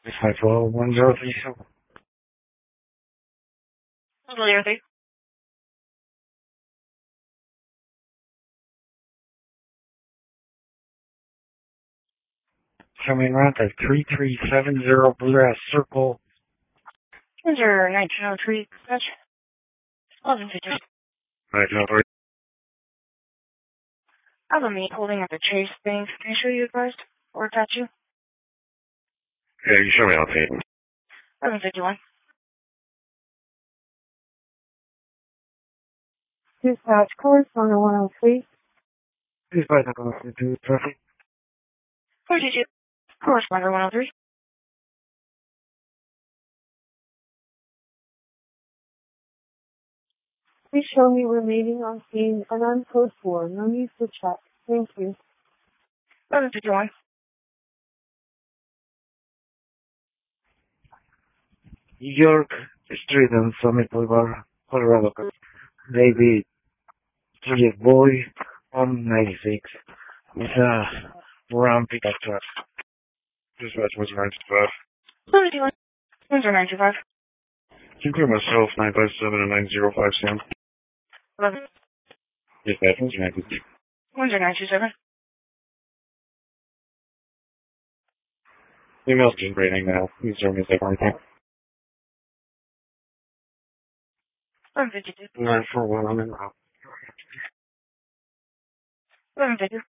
54103. Coming around at 3370 Bluegrass Circle. Enter 1903, dispatch. 1150. 1903. I have a meat holding at the Chase Bank. Can I show you advised? Or attach you? Yeah, you show me how to pay. 1151. Dispatch, correspondent 103. Dispatch, I'm going to do traffic. 422. Correspondent 103. Please show me remaining on scene and on code 4. No need to check. Thank you. 1151. York Street and Summit Boulevard, Colorado. David, Juliet Boy, 196. It's a round pickup truck. Dispatch was 95. 1151. 925. Can clear myself, 957 and 905 Sam. 11. Dispatch was 93. 927. Email's generating now. Please show me a second report. 1152. 941 on and out. 1152.